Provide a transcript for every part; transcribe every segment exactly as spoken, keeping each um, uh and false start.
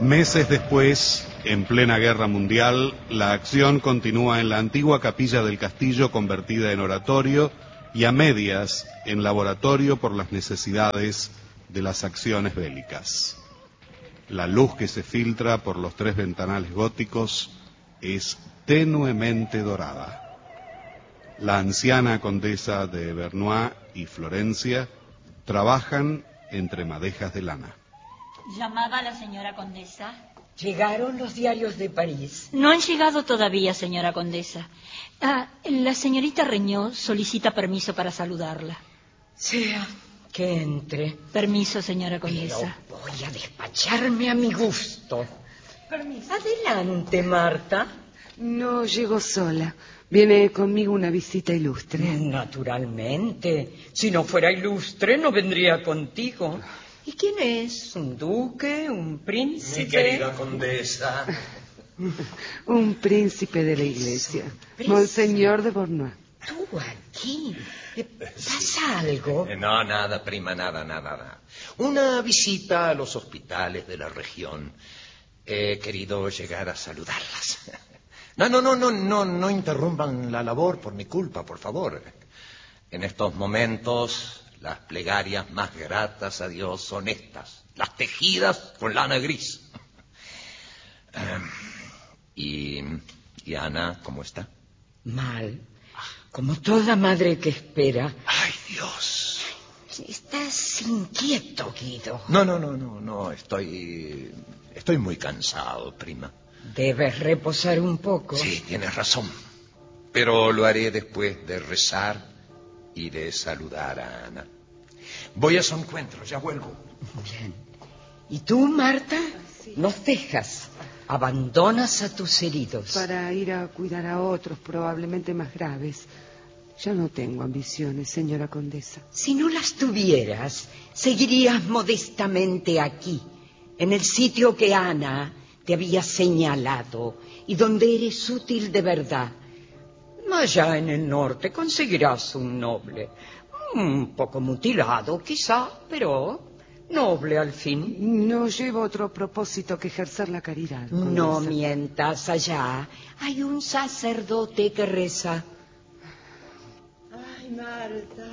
Meses después, en plena guerra mundial, la acción continúa en la antigua capilla del castillo convertida en oratorio y a medias en laboratorio por las necesidades de las acciones bélicas. La luz que se filtra por los tres ventanales góticos es tenuemente dorada. La anciana condesa de Vernois y Florencia trabajan entre madejas de lana. ¿Llamaba a la señora condesa? ¿Llegaron los diarios de París? No han llegado todavía, señora condesa. Ah, la señorita Regnault solicita permiso para saludarla. Sea que entre. Permiso, señora condesa. Pero voy a despacharme a mi gusto. Permiso. Adelante, Marta. No llego sola. Viene conmigo una visita ilustre. Naturalmente. Si no fuera ilustre, no vendría contigo. ¿Y quién es? ¿Un duque? ¿Un príncipe? Mi querida condesa. Un príncipe de la iglesia. ¿Príncipe? Monseñor de Vernois. ¿Tú aquí? ¿Pasa algo? No, nada, prima, nada, nada, nada. Una visita a los hospitales de la región. He querido llegar a saludarlas. No, no, no, no, no, no interrumpan la labor por mi culpa, por favor. En estos momentos, las plegarias más gratas a Dios son estas, las tejidas con lana gris. ¿Y, y Ana, cómo está? Mal. Como toda madre que espera. ¡Ay, Dios! Estás inquieto, Guido. No, no, no, no, no, estoy... Estoy muy cansado, prima. Debes reposar un poco. Sí, tienes razón. Pero lo haré después de rezar y de saludar a Ana. Voy a su encuentro, ya vuelvo. Bien. ¿Y tú, Marta? Sí. No cejas. Abandonas a tus heridos. Para ir a cuidar a otros, probablemente más graves. Ya no tengo ambiciones, señora condesa. Si no las tuvieras, seguirías modestamente aquí, en el sitio que Ana te había señalado y donde eres útil de verdad. Allá en el norte conseguirás un noble, un poco mutilado quizá, pero noble al fin. No llevo otro propósito que ejercer la caridad, condesa. No mientas, allá hay un sacerdote que reza. Ay, Marta.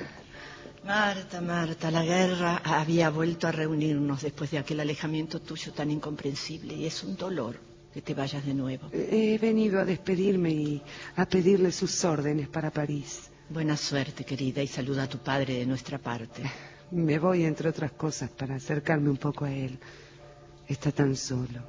Marta, Marta, la guerra había vuelto a reunirnos después de aquel alejamiento tuyo tan incomprensible y es un dolor que te vayas de nuevo. He venido a despedirme y a pedirle sus órdenes para París. Buena suerte, querida, y saluda a tu padre de nuestra parte. Me voy, entre otras cosas, para acercarme un poco a él. Está tan solo.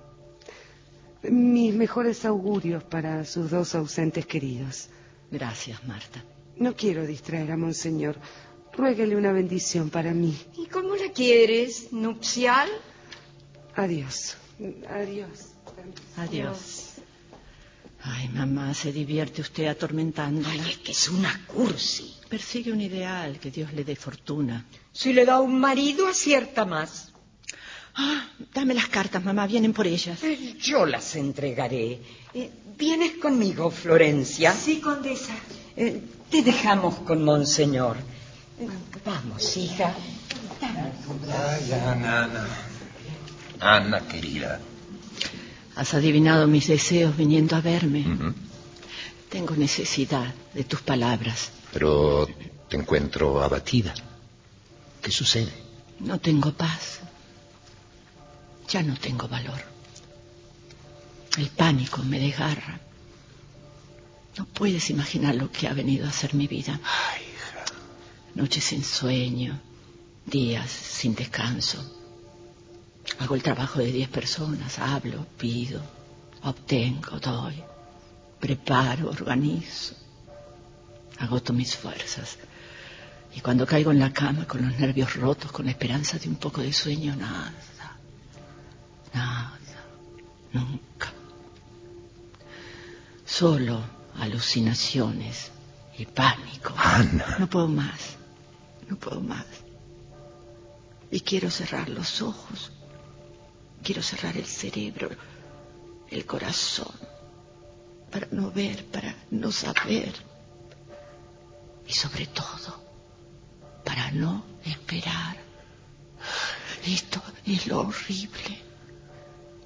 Mis mejores augurios para sus dos ausentes queridos. Gracias, Marta. No quiero distraer a Monseñor. Ruéguele una bendición para mí. ¿Y cómo la quieres? ¿Nupcial? Adiós. Adiós. Adiós. Ay, mamá, se divierte usted atormentándola. Ay, es que es una cursi. Persigue un ideal, que Dios le dé fortuna. Si le da un marido, acierta más. Ah, dame las cartas, mamá, vienen por ellas. Eh, Yo las entregaré. Eh, ¿Vienes conmigo, Florencia? Sí, condesa. Eh, te dejamos con Monseñor. Eh, Vamos, hija. Ay, Ana, Ana. Ana, querida. Has adivinado mis deseos viniendo a verme. Uh-huh. Tengo necesidad de tus palabras. Pero te encuentro abatida. ¿Qué sucede? No tengo paz. Ya no tengo valor. El pánico me desgarra. No puedes imaginar lo que ha venido a ser mi vida. Ay, hija. Noches sin sueño, días sin descanso. Hago el trabajo de diez personas, hablo, pido, obtengo, doy, preparo, organizo. Agoto mis fuerzas. Y cuando caigo en la cama con los nervios rotos, con la esperanza de un poco de sueño, nada, nada, nunca. Solo alucinaciones y pánico. Ana. No puedo más, no puedo más. Y quiero cerrar los ojos, quiero cerrar el cerebro, el corazón, para no ver, para no saber. Y sobre todo, para no esperar. Esto es lo horrible.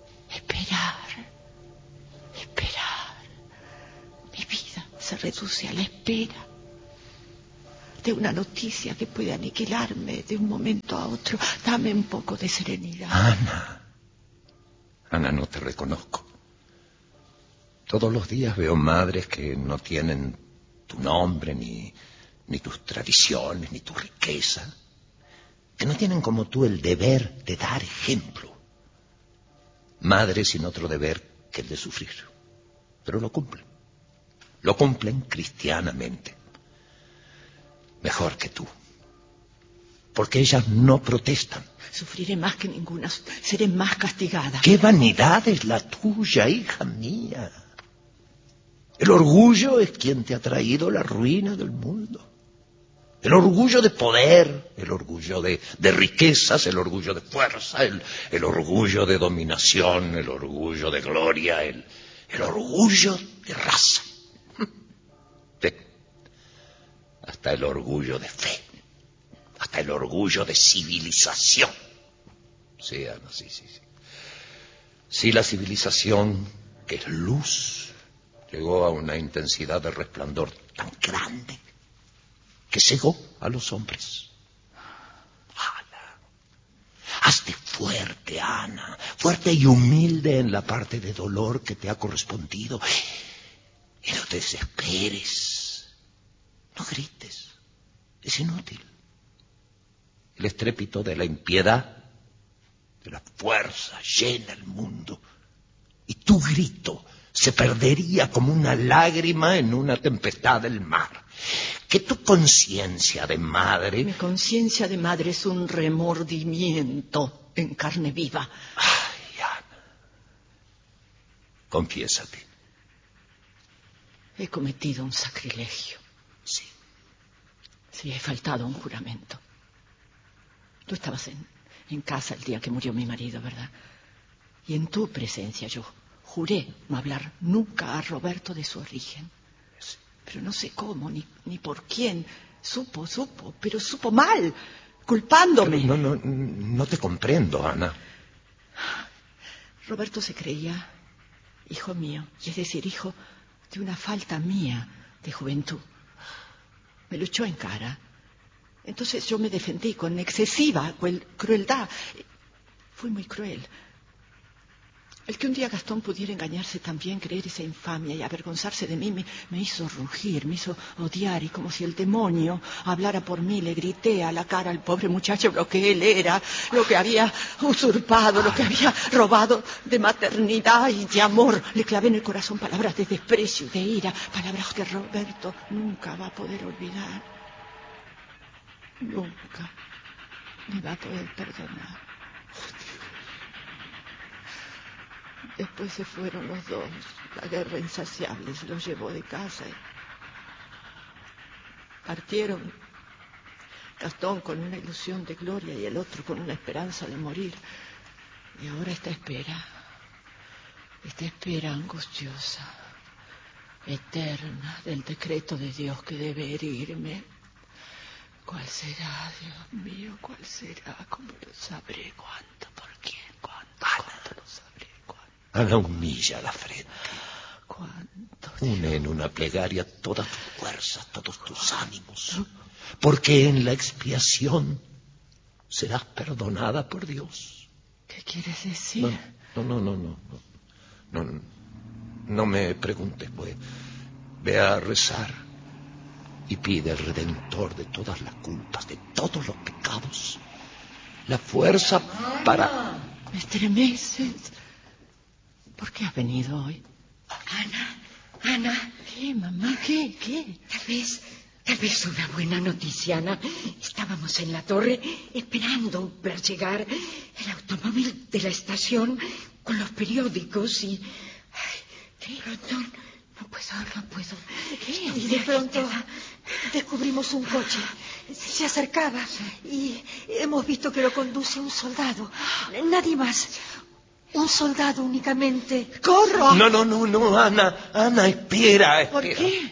reduce a la espera de una noticia que puede aniquilarme de un momento a otro. Dame un poco de serenidad. Ana, Ana, no te reconozco. Todos los días veo madres que no tienen tu nombre, ni, ni tus tradiciones, ni tu riqueza, que no tienen como tú el deber de dar ejemplo. Madres sin otro deber que el de sufrir. Pero lo cumplen. Lo cumplen cristianamente. Mejor que tú. Porque ellas no protestan. Sufriré más que ninguna. Seré más castigada. ¡Qué vanidad es la tuya, hija mía! El orgullo es quien te ha traído la ruina del mundo. El orgullo de poder, el orgullo de, de riquezas, el orgullo de fuerza, el, el orgullo de dominación, el orgullo de gloria, el, el orgullo de raza. Ve, hasta el orgullo de fe, hasta el orgullo de civilización. Sí, Ana, sí, sí, sí. Sí, la civilización, que es luz, llegó a una intensidad de resplandor tan grande que cegó a los hombres. Ana, hazte fuerte, Ana, fuerte y humilde en la parte de dolor que te ha correspondido. Y no te desesperes, no grites, es inútil. El estrépito de la impiedad, de la fuerza, llena el mundo. Y tu grito se perdería como una lágrima en una tempestad del mar. Que tu conciencia de madre... Mi conciencia de madre es un remordimiento en carne viva. Ay, Ana, confiésate. He cometido un sacrilegio. Sí. Sí, he faltado a un juramento. Tú estabas en, en casa el día que murió mi marido, ¿verdad? Y en tu presencia yo juré no hablar nunca a Roberto de su origen. Pero no sé cómo, ni, ni por quién. Supo, supo, pero supo mal, culpándome. Pero no, no, no te comprendo, Ana. Roberto se creía hijo mío, es decir, hijo de una falta mía de juventud. Me lo echó en cara. Entonces yo me defendí con excesiva crueldad. Fui muy cruel. El que un día Gastón pudiera engañarse también, creer esa infamia y avergonzarse de mí, me, me hizo rugir, me hizo odiar, y como si el demonio hablara por mí, le grité a la cara al pobre muchacho lo que él era, lo que había usurpado, lo que había robado de maternidad y de amor. Le clavé en el corazón palabras de desprecio y de ira, palabras que Roberto nunca va a poder olvidar. Nunca me va a poder perdonar. Después se fueron los dos. La guerra insaciable se los llevó de casa. Partieron. Gastón con una ilusión de gloria y el otro con una esperanza de morir. Y ahora esta espera, esta espera angustiosa, eterna, del decreto de Dios que debe herirme. ¿Cuál será, Dios mío? ¿Cuál será? ¿Cómo lo sabré? ¿Cuánto? ¿Por quién? ¿Cuánto? ¿Cuánto lo sabré? Ana, humilla la frente. ¿Cuánto? Une en una plegaria todas tus fuerzas, todos tus ánimos. Porque en la expiación serás perdonada por Dios. ¿Qué quieres decir? No, no, no, no, no. No, no me preguntes, pues. Ve a rezar y pide al Redentor de todas las culpas, de todos los pecados, la fuerza para... Me estremeces. ¿Por qué has venido hoy? Ana, Ana. ¿Qué, mamá? ¿Qué? ¿Qué? Tal vez, tal vez una buena noticia, Ana. Estábamos en la torre esperando ver llegar el automóvil de la estación con los periódicos y... Ay, de pronto, no puedo, no puedo. ¿Qué? Y de pronto descubrimos un coche. Se acercaba y hemos visto que lo conduce un soldado. Nadie más. Un soldado únicamente. ¡Corro! No, no, no, no, Ana, Ana, espera, espera. ¿Por qué?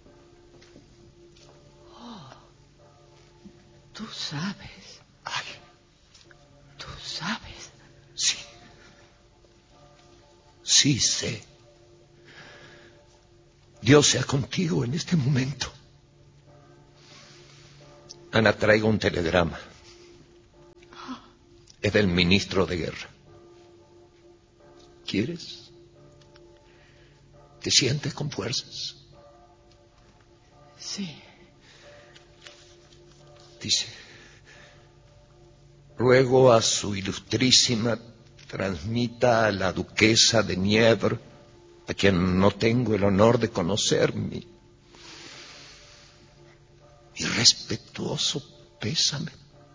Oh, tú sabes. Ay. Tú sabes. Sí. Sí sé. Dios sea contigo en este momento. Ana, traigo un telegrama. Es del ministro de Guerra. ¿Quieres? ¿Te sientes con fuerzas? Sí. Dice: ruego a su ilustrísima transmita a la duquesa de Nievre, a quien no tengo el honor de conocer, mi, mi respetuoso pésame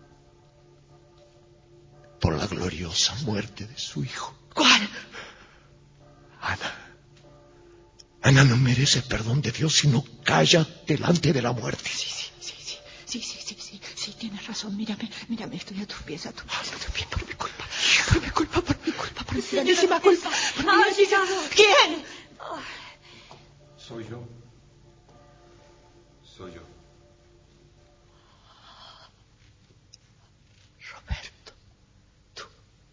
por la gloriosa muerte de su hijo. ¿Cuál? Ana. Ana no merece perdón de Dios si no calla delante de la muerte. Sí, sí, sí, sí, sí, sí, sí, sí, sí, tienes razón. Mírame, mírame, estoy a tus pies, a tus pies, a tus pies, por mi culpa, por mi culpa, por mi culpa, por mi grandísima culpa. Por mi grandísima... ¿Quién? Soy yo. Soy yo. Roberto, tú.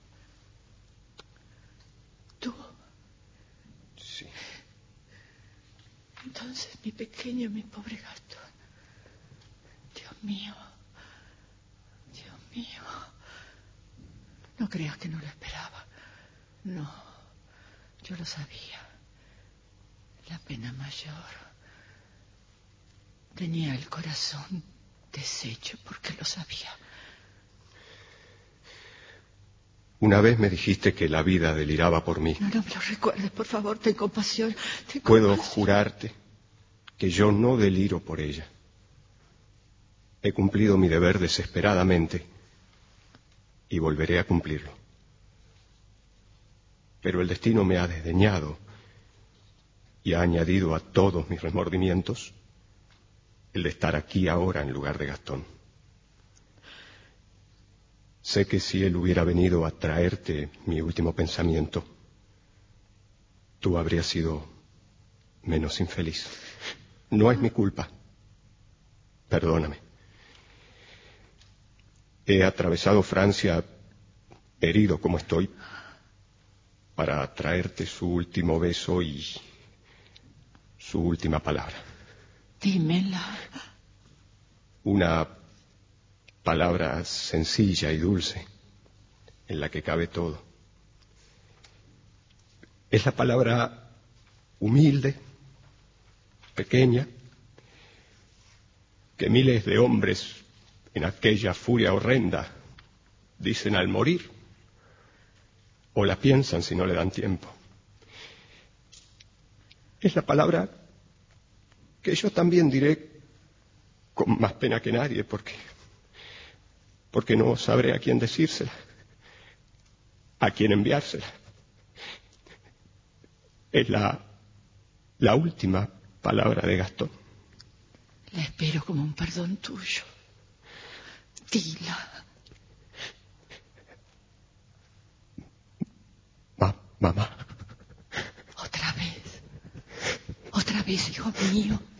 Tú. Sí. Entonces, mi pequeño, mi pobre Gastón. Dios mío. Dios mío. No creas que no lo esperaba. No. Yo lo sabía. La pena mayor. Tenía el corazón deshecho porque lo sabía. Una vez me dijiste que la vida deliraba por mí. No, no me lo recuerdes, por favor, ten compasión. Ten Puedo compasión. jurarte que yo no deliro por ella. He cumplido mi deber desesperadamente y volveré a cumplirlo. Pero el destino me ha desdeñado y ha añadido a todos mis remordimientos el de estar aquí ahora en lugar de Gastón. Sé que si él hubiera venido a traerte mi último pensamiento, tú habrías sido menos infeliz. No es mi culpa. Perdóname. He atravesado Francia, herido como estoy, para traerte su último beso y su última palabra. Dímela. Una palabra sencilla y dulce, en la que cabe todo. Es la palabra humilde, pequeña, que miles de hombres en aquella furia horrenda dicen al morir, o la piensan si no le dan tiempo. Es la palabra que yo también diré con más pena que nadie, porque, porque no sabré a quién decírsela, a quién enviársela. Es la, la última palabra de Gastón. La espero como un perdón tuyo. Dila. Ma, mamá. Otra vez. Otra vez, hijo mío.